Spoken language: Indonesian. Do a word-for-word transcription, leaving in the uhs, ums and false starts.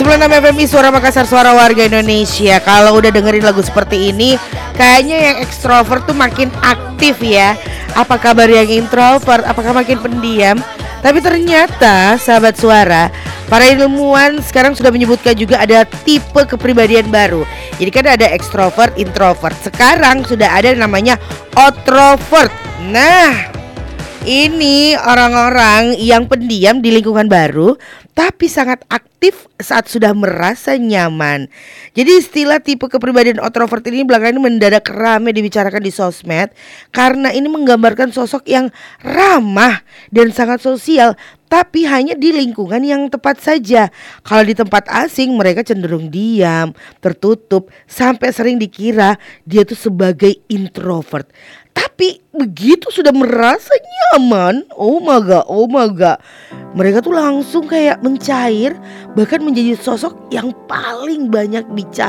seratus enam F M I Suara Makassar, suara warga Indonesia. Kalau udah dengerin lagu seperti ini, kayaknya yang ekstrovert tuh makin aktif ya. Apa kabar yang introvert? Apakah makin pendiam? Tapi ternyata sahabat suara, para ilmuwan sekarang sudah menyebutkan juga ada tipe kepribadian baru. Jadi kan ada ekstrovert, introvert. Sekarang sudah ada yang namanya outrovert. Nah, ini orang-orang yang pendiam di lingkungan baru tapi sangat aktif saat sudah merasa nyaman. Jadi istilah tipe kepribadian outrovert ini belakangan ini mendadak ramai dibicarakan di sosmed karena ini menggambarkan sosok yang ramah dan sangat sosial, tapi hanya di lingkungan yang tepat saja. Kalau di tempat asing mereka cenderung diam, tertutup, sampai sering dikira dia tuh sebagai introvert. Tapi begitu sudah merasa nyaman, oh my god, oh my god, mereka tuh langsung kayak mencair, bahkan menjadi sosok yang paling banyak dicari